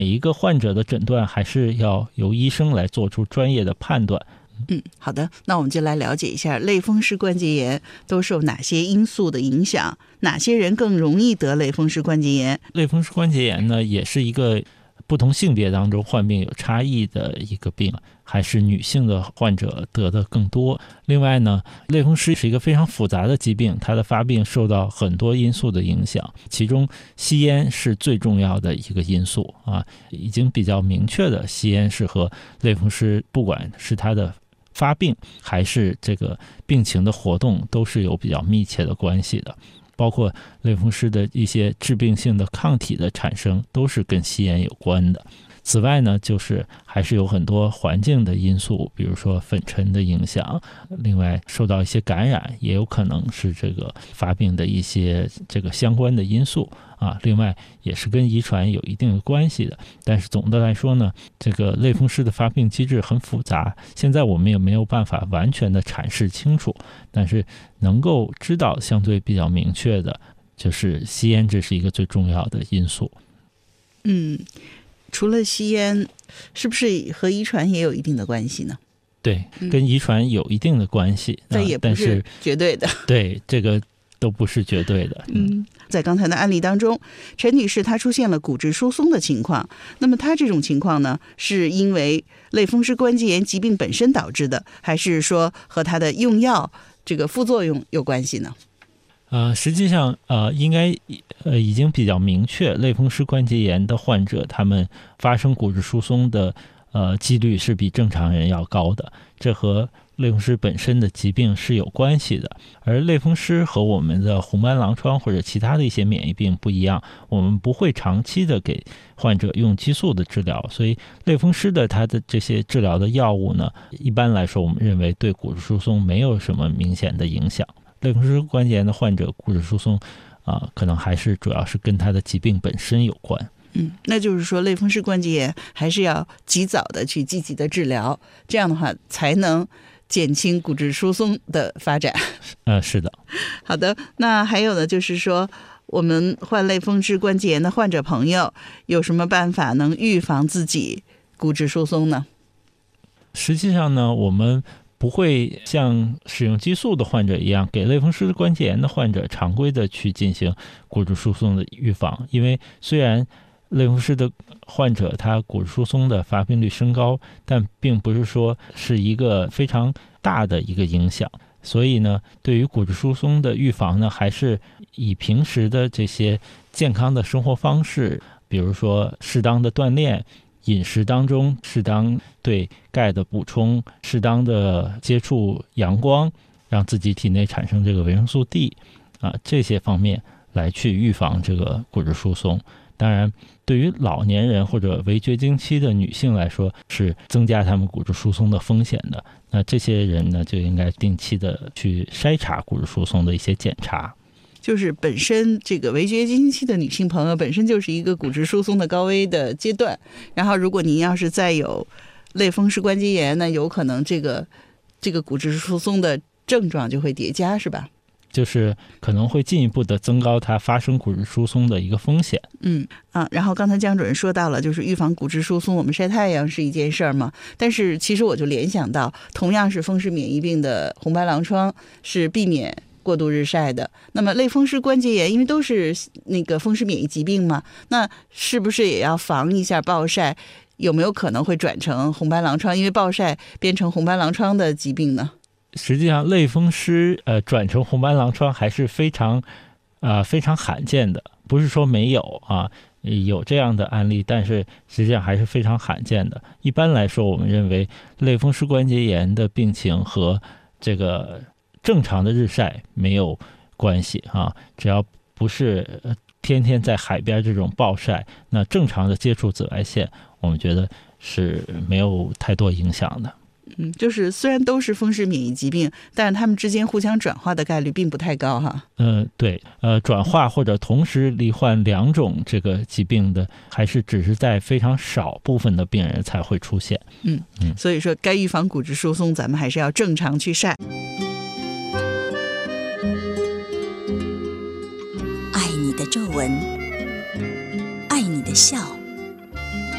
每一个患者的诊断还是要由医生来做出专业的判断。 好的，那我们就来了解一下类风湿关节炎都受哪些因素的影响，哪些人更容易得类风湿关节炎。 类风湿关节炎呢，也是一个不同性别当中患病有差异的一个病，还是女性的患者得的更多。另外呢，类风湿是一个非常复杂的疾病，它的发病受到很多因素的影响，其中吸烟是最重要的一个因素已经比较明确的，吸烟是和类风湿不管是它的发病还是这个病情的活动都是有比较密切的关系的，包括类风湿的一些致病性的抗体的产生都是跟吸烟有关的。此外呢，就是还是有很多环境的因素，比如说粉尘的影响，另外受到一些感染也有可能是这个发病的一些这个相关的因素另外也是跟遗传有一定的关系的。但是总的来说呢，这个类风湿的发病机制很复杂，现在我们也没有办法完全的阐释清楚，但是能够知道相对比较明确的就是吸烟，这是一个最重要的因素。 除了吸烟，是不是和遗传也有一定的关系呢？ 对，跟遗传有一定的关系， 但也不是绝对的。 对，这个都不是绝对的。 在刚才的案例当中，陈女士她出现了骨质疏松的情况，那么她这种情况呢，是因为类风湿关节炎疾病本身导致的，还是说和她的用药这个副作用有关系呢？ 实际上应该已经比较明确，类风湿关节炎的患者他们发生骨质疏松的几率是比正常人要高的，这和类风湿本身的疾病是有关系的。而类风湿和我们的红斑狼疮或者其他的一些免疫病不一样，我们不会长期的给患者用激素的治疗，所以类风湿的它的这些治疗的药物呢，一般来说我们认为对骨质疏松没有什么明显的影响。类风湿关节炎的患者骨质疏松可能还是主要是跟他的疾病本身有关。 那就是说类风湿关节炎还是要及早的去积极的治疗，这样的话才能减轻骨质疏松的发展。 是的。 好的，那还有呢，就是说我们患类风湿关节炎的患者朋友有什么办法能预防自己骨质疏松呢？ 实际上呢，我们不会像使用激素的患者一样给类风湿关节炎的患者常规的去进行骨质疏松的预防，因为虽然类风湿的患者他骨质疏松的发病率升高，但并不是说是一个非常大的一个影响。所以呢，对于骨质疏松的预防呢，还是以平时的这些健康的生活方式，比如说适当的锻炼，饮食当中适当对钙的补充，适当的接触阳光，让自己体内产生这个维生素 D 这些方面来去预防这个骨质疏松。当然对于老年人或者围绝经期的女性来说，是增加他们骨质疏松的风险的。那这些人呢，就应该定期的去筛查骨质疏松的一些检查。 就是本身这个围绝经期的女性朋友本身就是一个骨质疏松的高危的阶段，然后如果您要是再有类风湿关节炎呢，有可能这个骨质疏松的症状就会叠加，是吧？ 就是可能会进一步的增高它发生骨质疏松的一个风险。 然后刚才江主任说到了，就是预防骨质疏松，我们晒太阳是一件事儿嘛。但是其实我就联想到，同样是风湿免疫病的红斑狼疮是避免过度日晒的。那么类风湿关节炎，因为都是那个风湿免疫疾病嘛，那是不是也要防一下暴晒？有没有可能会转成红斑狼疮？因为暴晒变成红斑狼疮的疾病呢？ 实际上类风湿转成红斑狼疮还是非常罕见的，不是说没有有这样的案例，但是实际上还是非常罕见的。一般来说，我们认为类风湿关节炎的病情和这个正常的日晒没有关系只要不是天天在海边这种暴晒，那正常的接触紫外线，我们觉得是没有太多影响的。 就是虽然都是风湿免疫疾病，但是他们之间互相转化的概率并不太高哈。 对，转化或者同时罹患两种这个疾病的，还是只是在非常少部分的病人才会出现。 所以说该预防骨质疏松，咱们还是要正常去晒。 爱你的皱纹，爱你的笑。